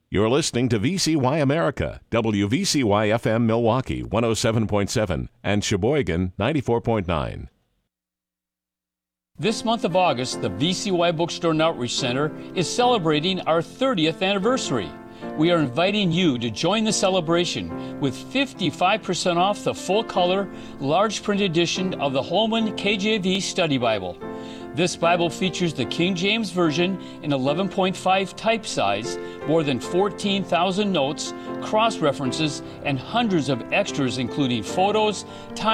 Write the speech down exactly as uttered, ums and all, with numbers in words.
You're listening to V C Y America, W V C Y F M Milwaukee one oh seven point seven and Sheboygan ninety-four point nine. This month of August, the V C Y Bookstore and Outreach Center is celebrating our thirtieth anniversary. We are inviting you to join the celebration with fifty-five percent off the full-color, large-print edition of the Holman K J V Study Bible. This Bible features the King James Version in eleven point five type size, more than fourteen thousand notes, cross-references, and hundreds of extras including photos, time